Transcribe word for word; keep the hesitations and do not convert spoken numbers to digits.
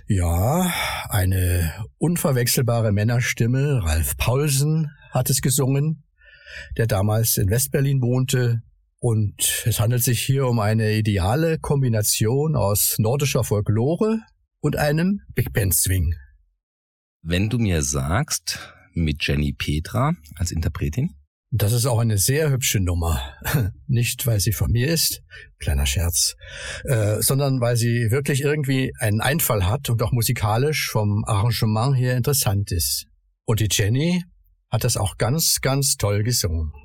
Ja, eine unverwechselbare Männerstimme, Ralf Paulsen, hat es gesungen, der damals in Westberlin wohnte. Und es handelt sich hier um eine ideale Kombination aus nordischer Folklore und einem Big Band Swing. Wenn du mir sagst, mit Jenny Petra als Interpretin? Das ist auch eine sehr hübsche Nummer. Nicht, weil sie von mir ist, kleiner Scherz, äh, sondern weil sie wirklich irgendwie einen Einfall hat und auch musikalisch vom Arrangement her interessant ist. Und die Jenny hat das auch ganz, ganz toll gesungen.